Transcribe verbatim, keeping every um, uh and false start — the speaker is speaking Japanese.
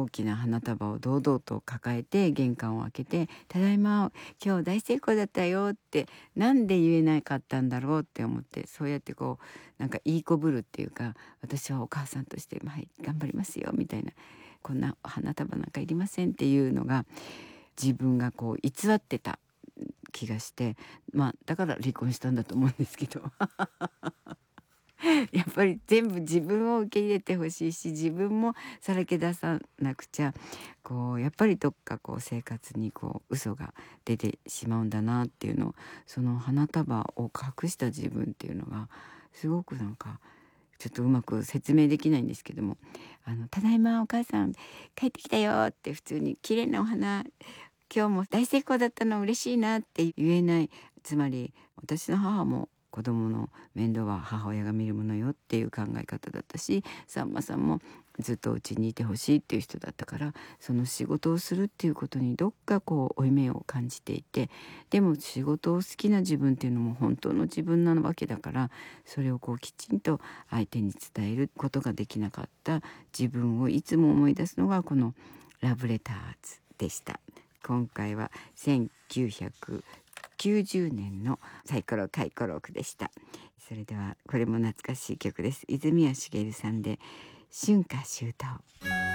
大きな花束を堂々と抱えて玄関を開けて「ただいま、今日大成功だったよ」ってなんで言えなかったんだろうって思って、そうやってこうなんかいい子ぶるっていうか、私はお母さんとして「はい、頑張りますよ」みたいな、こんな花束なんかいりませんっていうのが自分がこう偽ってた気がして、まあだから離婚したんだと思うんですけど。やっぱり全部自分を受け入れてほしいし、自分もさらけ出さなくちゃ、こうやっぱりどっかこう生活にこう嘘が出てしまうんだなっていうのを、その花束を隠した自分っていうのがすごくなんかちょっとうまく説明できないんですけども、あのただいまお母さん帰ってきたよって普通に綺麗なお花、今日も大成功だったの嬉しいなって言えない。つまり私の母も子供の面倒は母親が見るものよっていう考え方だったし、さんまさんもずっとうちにいてほしいっていう人だったから、その仕事をするっていうことにどっかこう負い目を感じていて、でも仕事を好きな自分っていうのも本当の自分なわけだから、それをこうきちんと相手に伝えることができなかった自分をいつも思い出すのがこのラブレターズでした。今回はせんきゅうひゃくきゅうじゅうねんのサイコロ回顧録でした。それではこれも懐かしい曲です。泉谷しげるさんで春夏秋冬。